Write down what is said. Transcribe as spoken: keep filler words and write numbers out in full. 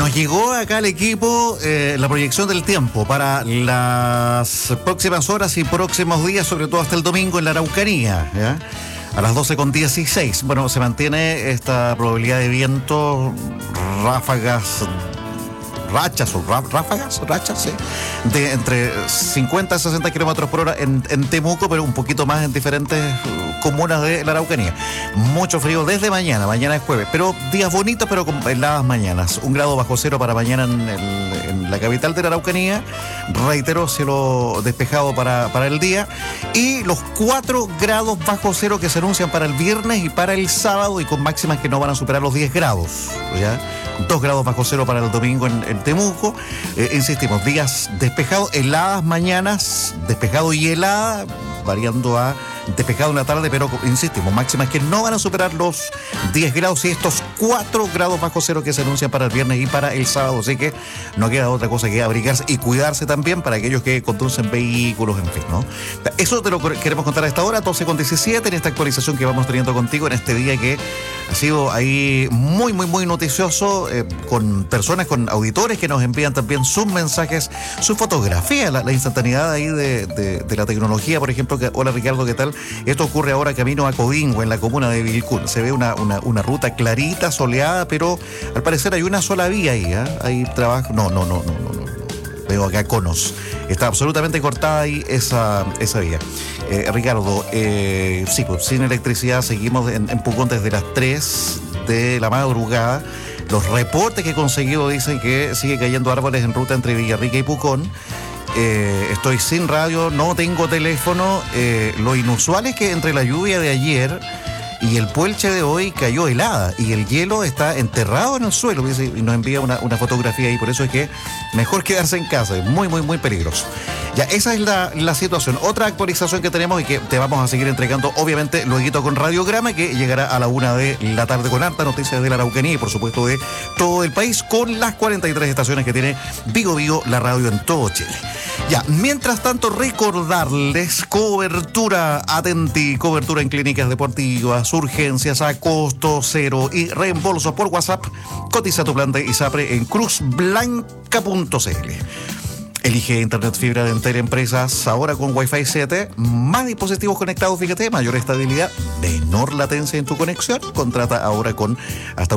Nos llegó acá al equipo eh, la proyección del tiempo para las próximas horas y próximos días, sobre todo hasta el domingo en la Araucanía, ¿ya? A las doce con dieciséis. Bueno, se mantiene esta probabilidad de viento, ráfagas, rachas o ráfagas, rachas, sí, de entre cincuenta a sesenta kilómetros por hora en, en Temuco, pero un poquito más en diferentes comunas de la Araucanía. Mucho frío desde mañana, mañana es jueves, pero días bonitos, pero con heladas mañanas. Un grado bajo cero para mañana en, el, en la capital de la Araucanía. Reitero, cielo despejado para, para el día. Y los cuatro grados bajo cero que se anuncian para el viernes y para el sábado, y con máximas que no van a superar los diez grados, ¿ya? dos grados bajo cero para el domingo en, en Temuco. Eh, insistimos, días despejados, heladas mañanas, despejado y helada, variando a despejado en la tarde, pero insistimos, máximas que no van a superar los diez grados y estos cuatro grados bajo cero que se anuncian para el viernes y para el sábado. Así que no queda otra cosa que abrigarse y cuidarse también para aquellos que conducen vehículos, en fin, ¿no? Eso te lo queremos contar a esta hora, doce con diecisiete, en esta actualización que vamos teniendo contigo en este día que ha sido ahí muy, muy, muy noticioso, eh, con personas, con auditores que nos envían también sus mensajes, sus fotografías, la, la instantaneidad ahí de, de, de la tecnología, por ejemplo. Que, hola Ricardo, ¿qué tal? Esto ocurre ahora camino a Covingo, en la comuna de Vilcún. Se ve una, una, una ruta clarita, soleada, pero al parecer hay una sola vía ahí, ¿eh? Hay trabajo, no, no, no, no, no, no. Veo acá conos. Está absolutamente cortada ahí esa, esa vía. Eh, Ricardo, eh, sí, pues sin electricidad seguimos en, en Pucón desde las tres de la madrugada. Los reportes que he conseguido dicen que sigue cayendo árboles en ruta entre Villarrica y Pucón. Eh, estoy sin radio, no tengo teléfono. Eh, lo inusual es que entre la lluvia de ayer y el puelche de hoy cayó helada y el hielo está enterrado en el suelo, y nos envía una, una fotografía ahí. Por eso es que mejor quedarse en casa, es muy, muy, muy peligroso. Ya, esa es la, la situación. Otra actualización que tenemos y que te vamos a seguir entregando, obviamente, luego con Radiograma, que llegará a la una de la tarde con harta noticias de la Araucanía y, por supuesto, de todo el país, con las cuarenta y tres estaciones que tiene Vigo Vigo, la radio en todo Chile. Ya, mientras tanto, recordarles cobertura atenti, cobertura en clínicas deportivas, urgencias a costo cero y reembolso por WhatsApp. Cotiza tu plan de ISAPRE en cruz blanca punto c l. Elige Internet Fibra de Entel Empresas, ahora con Wi-Fi siete, más dispositivos conectados, fíjate, mayor estabilidad, menor latencia en tu conexión. Contrata ahora con hasta